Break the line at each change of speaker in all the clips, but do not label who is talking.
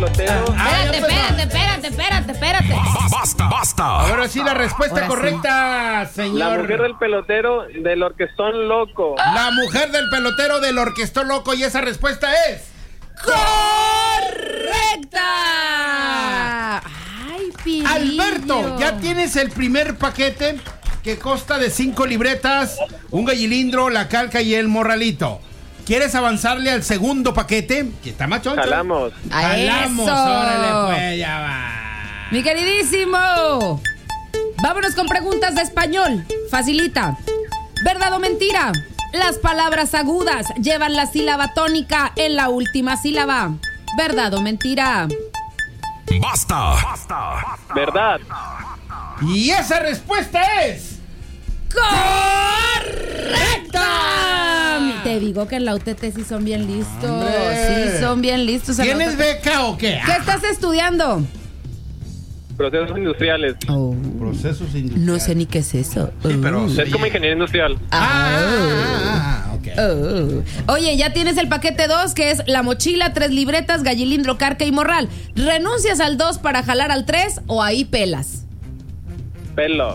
Espérate.
Basta.
Ahora sí, la respuesta correcta, señor.
La mujer del pelotero del Orquestón Loco.
La mujer del pelotero del Orquestón Loco, y esa respuesta es...
¡correcta! ¡Ay, Pirillo!
Alberto, ya tienes el primer paquete que consta de 5 libretas, un gallilindro, la calca y el morralito. ¿Quieres avanzarle al segundo paquete? Que está más choncho.
Jalamos.
Jalamos,
¡Eso!
órale, pues, ya va.
Mi queridísimo, vámonos con preguntas de español. Facilita. ¿Verdad o mentira? Las palabras agudas llevan la sílaba tónica en la última sílaba. ¿Verdad o mentira?
Basta.
¿Verdad?
Y esa respuesta es...
¡correcta! Te digo que en la UTT sí son bien listos.
¡Hombre!
Sí son bien listos.
¿Tienes beca o qué?
¿Qué estás estudiando?
Procesos industriales.
Procesos industriales.
No sé ni qué es eso.
Sí, pero...
Es como ingeniería industrial.
ok.
Oye, ya tienes el paquete 2, que es la mochila, 3 libretas, gallilindro, carca y morral. ¿Renuncias al 2 para jalar al 3 o ahí pelas?
Pelo.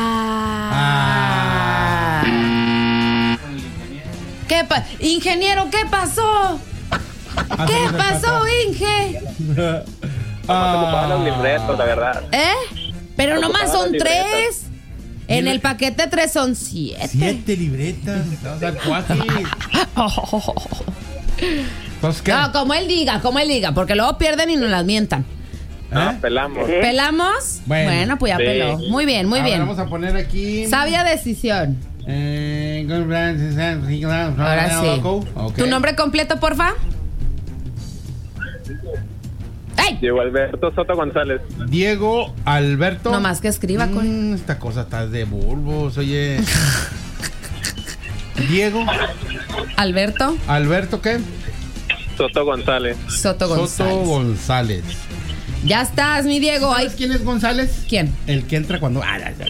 Ingeniero, ¿qué pasó? ¿Qué pasó, Inge?
Ocupaban los libretos, la verdad.
Pero nomás son
libretas.
3. En el paquete 3 son 7.
7 libretas. Estamos al cuaje. Pues, ¿qué?
No, como él diga, porque luego pierden y nos las mientan.
No, pelamos.
¿Pelamos? Bueno, pues ya
Sí.
peló. Muy bien, muy
A ver,
bien.
vamos a poner aquí...
Sabia decisión. Ahora sí.
Okay.
¿Tu nombre completo, porfa? ¡Ay!
Diego Alberto Soto González.
Diego Alberto.
No más que escriba con...
Esta cosa está de bulbos, oye. Diego
Alberto
Alberto, ¿qué?
Soto González.
Soto González.
Soto González.
Ya estás, mi Diego.
¿Sabes quién es González?
¿Quién?
El que entra cuando...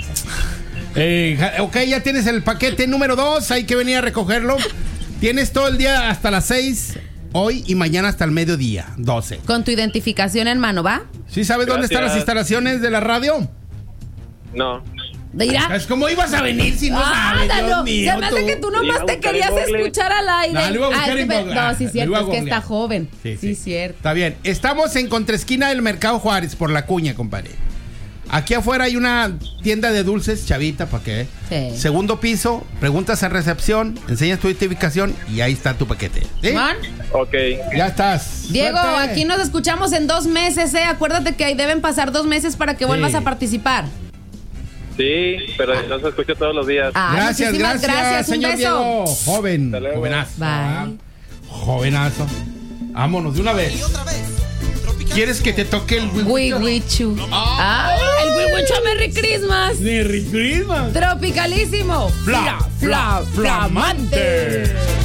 ok, ya tienes el paquete número 2. Hay que venir a recogerlo. Tienes todo el día hasta las 6, hoy y mañana hasta el mediodía, 12.
Con tu identificación en mano, ¿va?
¿Sí sabes dónde están las instalaciones de la radio?
No.
Dirá.
Es como ibas a venir si no sabes, Dios mío.
Se me hace que tú nomás te querías escuchar al aire.
No, lo iba a buscar en Google.
No, sí,
Lo
cierto,
iba a
es que
googlear.
está joven. Sí, cierto.
Está bien. Estamos en contraesquina del Mercado Juárez, por La Cuña, compadre. Aquí afuera hay una tienda de dulces, chavita, ¿para qué?
Sí.
Segundo piso, preguntas en recepción, enseñas tu identificación y ahí está tu paquete. ¿Sí?
¿Man?
Ok.
Ya estás.
Diego,
Suerte.
aquí nos escuchamos en 2 meses, ¿eh? Acuérdate que ahí deben pasar 2 meses para que vuelvas a participar.
Sí, pero no se escucha todos los días.
Gracias,
muchísimas gracias. Un
señor
beso.
Diego. Joven,
Hasta luego.
jovenazo.
Bye.
Jovenazo. Vámonos de una vez. ¿Quieres que te toque el
Wiwichu. El Wiwichu, Merry Christmas.
Merry Christmas.
Tropicalísimo.
Flamante.